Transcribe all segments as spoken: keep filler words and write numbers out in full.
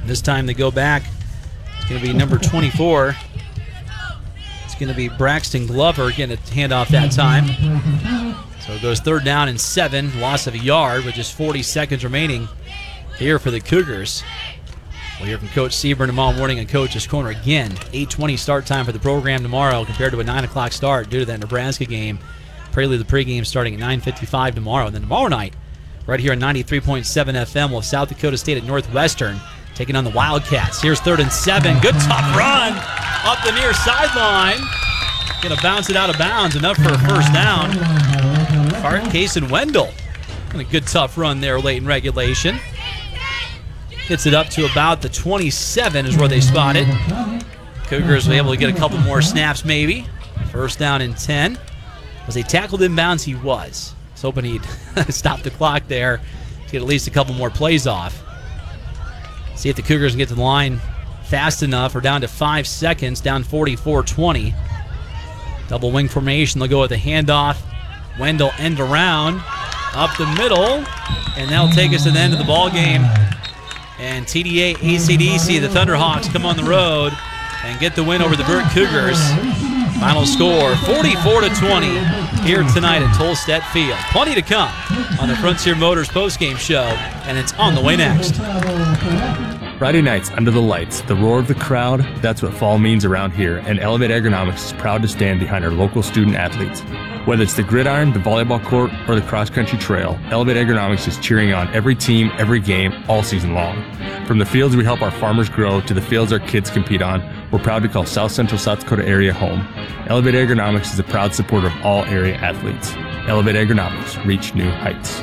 This time they go back. It's going to be number twenty-four. It's going to be Braxton Glover getting a handoff that time. So it goes third down and seven, loss of a yard with just forty seconds remaining here for the Cougars. We'll hear from Coach Seaburn tomorrow morning on Coach's Corner again. eight twenty start time for the program tomorrow compared to a nine o'clock start due to that Nebraska game. Prelude the pregame starting at nine fifty-five tomorrow. And then tomorrow night, right here on ninety-three point seven F M, we'll have South Dakota State at Northwestern taking on the Wildcats. Here's third and seven. Good tough run up the near sideline. Going to bounce it out of bounds. Enough for a first down. Kason Wendell. And a good tough run there late in regulation. Gets it up to about the twenty-seven is where they spot it. Cougars will be able to get a couple more snaps maybe. First down and ten. Was he tackled inbounds? He was. I was hoping he'd stop the clock there to get at least a couple more plays off. See if the Cougars can get to the line fast enough. We're down to five seconds, down forty-four twenty. Double wing formation. They'll go with a handoff. Wendell end around up the middle, and that'll take us to the end of the ball game. And T D A A C D C, the Thunderhawks, come on the road and get the win over the Burke Cougars. Final score, forty-four to twenty here tonight at Tolstedt Field. Plenty to come on the Frontier Motors postgame show, and it's on the way next. Friday nights under the lights, the roar of the crowd, that's what fall means around here, and Elevate Agronomics is proud to stand behind our local student athletes. Whether it's the gridiron, the volleyball court, or the cross-country trail, Elevate Agronomics is cheering on every team, every game, all season long. From the fields we help our farmers grow to the fields our kids compete on, we're proud to call South Central South Dakota area home. Elevate Agronomics is a proud supporter of all area athletes. Elevate Agronomics, reach new heights.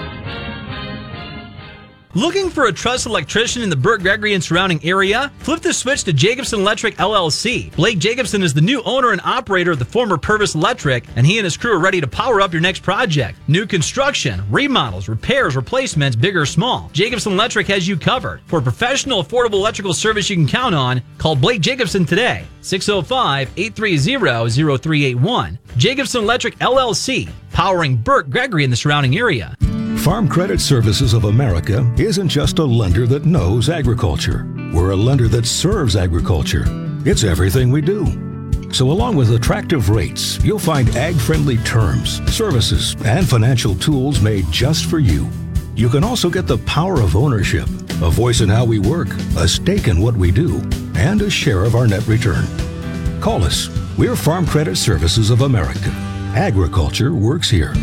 Looking for a trusted electrician in the Burke, Gregory, and surrounding area? Flip the switch to Jacobson Electric, L L C. Blake Jacobson is the new owner and operator of the former Purvis Electric, and he and his crew are ready to power up your next project. New construction, remodels, repairs, replacements, big or small. Jacobson Electric has you covered. For a professional, affordable electrical service you can count on, call Blake Jacobson today. six oh five, eight three zero, zero three eight one. Jacobson Electric, L L C. Powering Burke, Gregory, and the surrounding area. Farm Credit Services of America isn't just a lender that knows agriculture. We're a lender that serves agriculture. It's everything we do. So along with attractive rates, you'll find ag-friendly terms, services, and financial tools made just for you. You can also get the power of ownership, a voice in how we work, a stake in what we do, and a share of our net return. Call us. We're Farm Credit Services of America. Agriculture works here.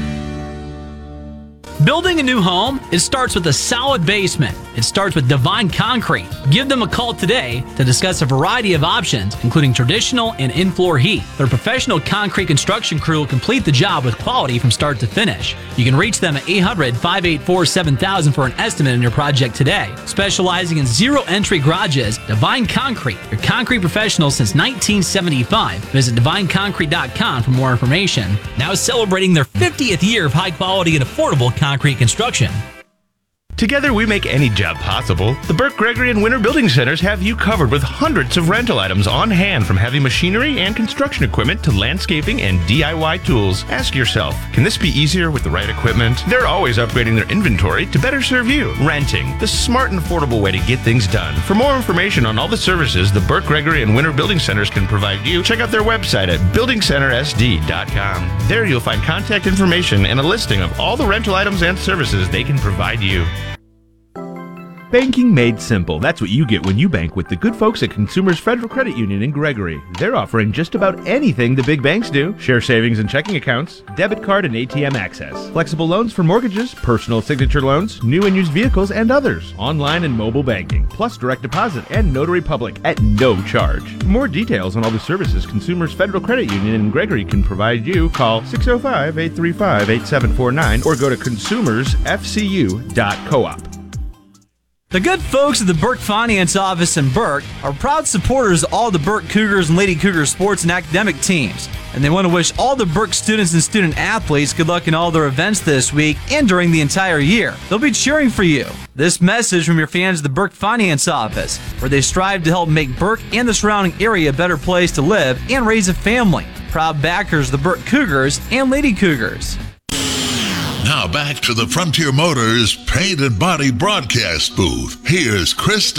Building a new home, it starts with a solid basement. It starts with Divine Concrete. Give them a call today to discuss a variety of options, including traditional and in-floor heat. Their professional concrete construction crew will complete the job with quality from start to finish. You can reach them at eight hundred, five eight four, seven thousand for an estimate on your project today. Specializing in zero-entry garages, Divine Concrete, your concrete professional since nineteen seventy-five. Visit divine concrete dot com for more information. Now celebrating their fiftieth year of high-quality and affordable concrete concrete construction. Together we make any job possible. The Burke, Gregory, and Winter Building Centers have you covered with hundreds of rental items on hand, from heavy machinery and construction equipment to landscaping and D I Y tools. Ask yourself, can this be easier with the right equipment? They're always upgrading their inventory to better serve you. Renting, the smart and affordable way to get things done. For more information on all the services the Burke, Gregory, and Winter Building Centers can provide you, check out their website at building center s d dot com. There you'll find contact information and a listing of all the rental items and services they can provide you. Banking made simple. That's what you get when you bank with the good folks at Consumers Federal Credit Union in Gregory. They're offering just about anything the big banks do. Share savings and checking accounts, debit card and A T M access, flexible loans for mortgages, personal signature loans, new and used vehicles, and others. Online and mobile banking, plus direct deposit and notary public at no charge. For more details on all the services Consumers Federal Credit Union in Gregory can provide you, call six oh five, eight three five, eight seven four nine or go to consumers f c u dot coop. The good folks at the Burke Finance Office in Burke are proud supporters of all the Burke Cougars and Lady Cougars sports and academic teams, and they want to wish all the Burke students and student athletes good luck in all their events this week and during the entire year. They'll be cheering for you. This message from your fans of the Burke Finance Office, where they strive to help make Burke and the surrounding area a better place to live and raise a family. Proud backers of the Burke Cougars and Lady Cougars. Now back to the Frontier Motors Paint and Body broadcast booth. Here's Chris